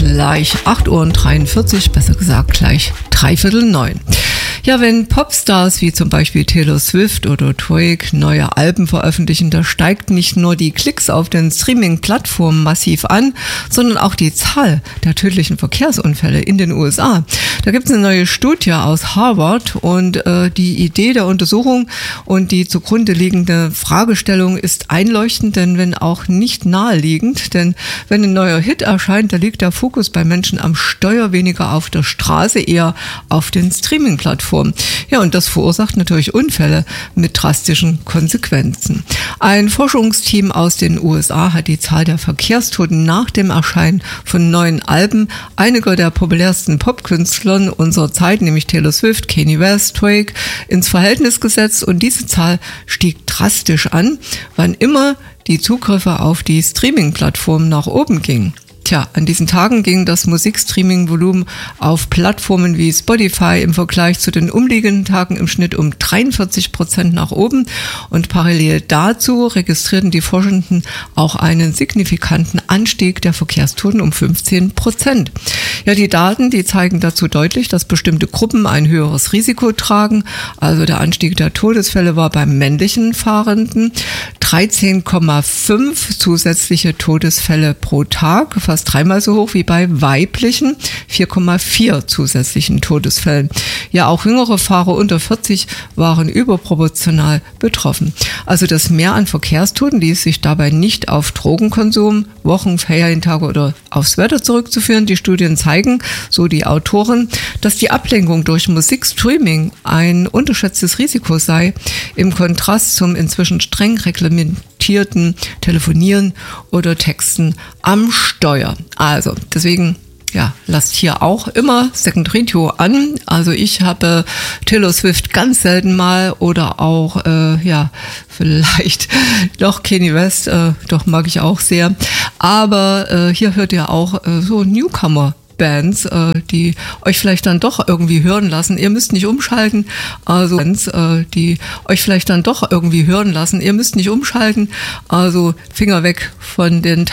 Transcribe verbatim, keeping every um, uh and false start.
gleich acht Uhr dreiundvierzig, besser gesagt gleich dreiviertel neun. Ja, wenn Popstars wie zum Beispiel Taylor Swift oder Drake neue Alben veröffentlichen, da steigt nicht nur die Klicks auf den Streaming-Plattformen massiv an, sondern auch die Zahl der tödlichen Verkehrsunfälle in den U S A. Da gibt es eine neue Studie aus Harvard und äh, die Idee der Untersuchung und die zugrunde liegende Fragestellung ist einleuchtend, denn wenn auch nicht naheliegend, denn wenn ein neuer Hit erscheint, da liegt der Fokus bei Menschen am Steuer weniger auf der Straße, eher auf den Streaming-Plattformen. Ja, und das verursacht natürlich Unfälle mit drastischen Konsequenzen. Ein Forschungsteam aus den U S A hat die Zahl der Verkehrstoten nach dem Erscheinen von neuen Alben einiger der populärsten Popkünstler unserer Zeit, nämlich Taylor Swift, Kanye West, Drake, ins Verhältnis gesetzt und diese Zahl stieg drastisch an, wann immer die Zugriffe auf die Streaming-Plattformen nach oben gingen. Tja, an diesen Tagen ging das Musikstreaming-Volumen auf Plattformen wie Spotify im Vergleich zu den umliegenden Tagen im Schnitt um dreiundvierzig Prozent nach oben und parallel dazu registrierten die Forschenden auch einen signifikanten Anstieg der Verkehrstoten um fünfzehn Prozent. Ja, die Daten, die zeigen dazu deutlich, dass bestimmte Gruppen ein höheres Risiko tragen. Also der Anstieg der Todesfälle war beim männlichen Fahrenden dreizehn Komma fünf zusätzliche Todesfälle pro Tag, fast dreimal so hoch wie bei weiblichen vier Komma vier zusätzlichen Todesfällen. Ja, auch jüngere Fahrer unter vierzig waren überproportional betroffen. Also das Mehr an Verkehrstoten ließ sich dabei nicht auf Drogenkonsum, Wochen, Ferientage oder aufs Wetter zurückzuführen. Die Studien zeigen, so die Autoren, dass die Ablenkung durch Musikstreaming ein unterschätztes Risiko sei, im Kontrast zum inzwischen streng reglementierten Telefonieren oder Texten am Steuer. Also deswegen, ja, lasst hier auch immer Second Radio an. Also ich habe Taylor Swift ganz selten mal oder auch, äh, ja, vielleicht doch Kanye West, äh, doch mag ich auch sehr. Aber äh, hier hört ihr auch äh, so Newcomer Bands, äh, die euch vielleicht dann doch irgendwie hören lassen. Ihr müsst nicht umschalten. Also Bands, äh, die euch vielleicht dann doch irgendwie hören lassen. Ihr müsst nicht umschalten. Also Finger weg von den